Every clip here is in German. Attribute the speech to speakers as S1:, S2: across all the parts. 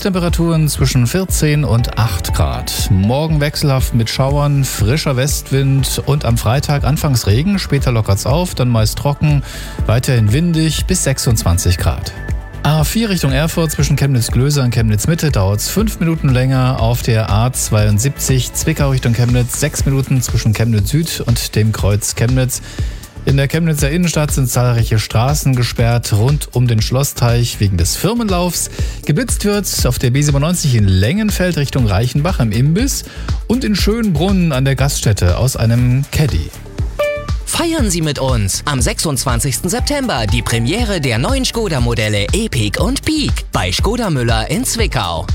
S1: Tiefstemperaturen zwischen 14 und 8 Grad. Morgen wechselhaft mit Schauern, frischer Westwind und am Freitag anfangs Regen, später lockert's auf, dann meist trocken, weiterhin windig bis 26 Grad. A4 Richtung Erfurt zwischen Chemnitz-Glöser und Chemnitz-Mitte dauert's 5 Minuten länger. Auf der A72 Zwickau Richtung Chemnitz 6 Minuten zwischen Chemnitz Süd und dem Kreuz Chemnitz. In der Chemnitzer Innenstadt sind zahlreiche Straßen gesperrt rund um den Schlossteich wegen des Firmenlaufs. Geblitzt wird auf der B97 in Lengenfeld Richtung Reichenbach im Imbiss und in Schönbrunn an der Gaststätte aus einem Caddy.
S2: Feiern Sie mit uns am 26. September die Premiere der neuen Skoda-Modelle Epiq und Peak bei Skoda Müller in Zwickau.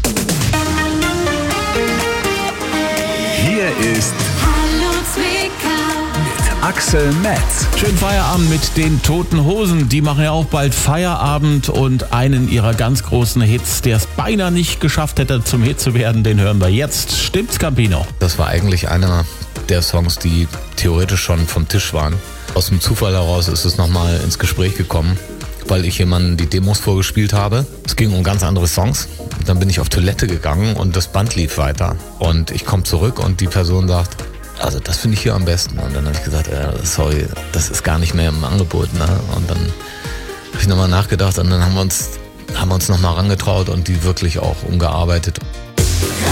S3: Hier ist
S4: Hallo Zwickau
S3: mit Axel Metz.
S5: Schönen Feierabend mit den Toten Hosen. Die machen ja auch bald Feierabend und einen ihrer ganz großen Hits, der es beinahe nicht geschafft hätte, zum Hit zu werden, den hören wir jetzt. Stimmt's, Campino?
S6: Das war eigentlich einer der Songs, die theoretisch schon vom Tisch waren. Aus dem Zufall heraus ist es nochmal ins Gespräch gekommen, weil ich jemandem die Demos vorgespielt habe. Es ging um ganz andere Songs. Dann bin ich auf Toilette gegangen und das Band lief weiter. Und ich komme zurück und die Person sagt, also das finde ich hier am besten. Und dann habe ich gesagt, sorry, das ist gar nicht mehr im Angebot. Ne? Und dann habe ich nochmal nachgedacht und dann haben wir uns nochmal rangetraut und die wirklich auch umgearbeitet.